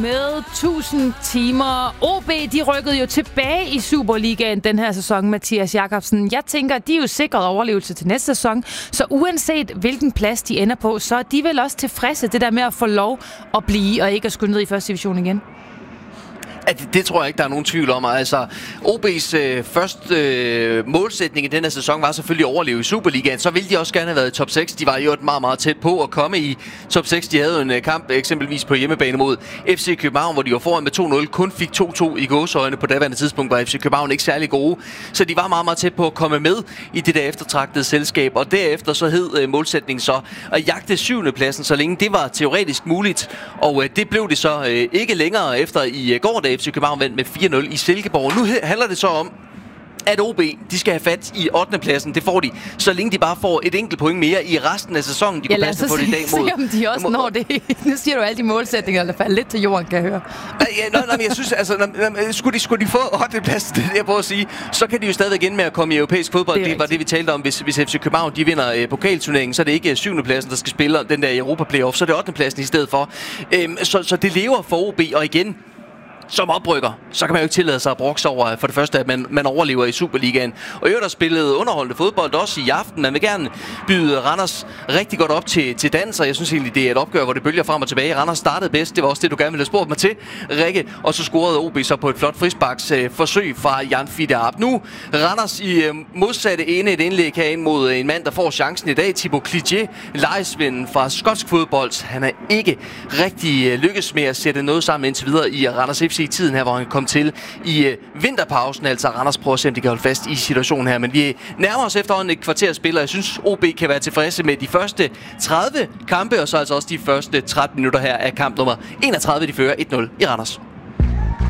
Med 1000 timer. OB, de rykkede jo tilbage i Superligaen den her sæson, Mathias Jakobsen. Jeg tænker, at de er jo sikret overlevelse til næste sæson, så uanset hvilken plads de ender på, så er de vel også tilfredse, det der med at få lov at blive og ikke at skulle ned i første division igen. Det tror jeg ikke, der er nogen tvivl om. Altså, OB's første målsætning i denne sæson var selvfølgelig at overleve i Superligaen. Så ville de også gerne have været i top 6. De var jo meget, meget tæt på at komme i top 6. De havde en kamp eksempelvis på hjemmebane mod FC København, hvor de var foran med 2-0. Kun fik 2-2 i gåseøjne. På daværende tidspunkt var FC København ikke særlig gode. Så de var meget, meget tæt på at komme med i det der eftertragtede selskab. Og derefter så hed målsætningen så at jagte 7. pladsen, så længe det var teoretisk muligt. Og det blev det så ikke længere efter i går, da FC København vandt med 4-0 i Silkeborg. Nu handler det så om, at OB, de skal have fat i 8. pladsen. Det får de, så længe de bare får et enkelt point mere i resten af sæsonen. De kunne passe på det i dag mod. Se om de også når det. Nu siger du alle de målsætninger, der falder lidt til jorden, kan jeg høre. Nej, men jeg synes, altså, skulle de få 8. pladsen, det er jeg på at sige, så kan de jo stadigvæk ind med at komme i europæisk fodbold. Det var det, vi talte om. Hvis FC København, de vinder pokalturneringen, så er det ikke 7. pladsen, der skal spille den der Europa-playoff, så er det 8. pladsen i stedet for. Så det lever for OB, og igen, som oprykker, så kan man jo ikke tillade sig at brokse over for det første, at man overlever i Superligaen. Og i øvrigt har spillet underholdende fodbold også i aften. Man vil gerne byde Randers rigtig godt op til dans, og jeg synes egentlig, det er et opgør, hvor det bølger frem og tilbage. Randers startede bedst, det var også det, du gerne ville have spurgt mig til, Rikke, og så scorede OB så på et flot frisparks forsøg fra Jan Fidarab. Nu Randers i modsatte ende et indlæg herinde mod en mand, der får chancen i dag, Thibaut Clichet, lejesvinden fra skotsk fodbold. Han er ikke rigtig lykkes med at sætte noget sammen indtil videre i Randers FC i tiden her, hvor han kom til i vinterpausen. Altså Randers prøver at se, om de kan holde fast i situationen her. Men vi nærmer os efterhånden et kvarter spiller. Jeg synes, OB kan være tilfredse med de første 30 kampe, og så altså også de første 13 minutter her af kamp nummer 31. De fører 1-0 i Randers.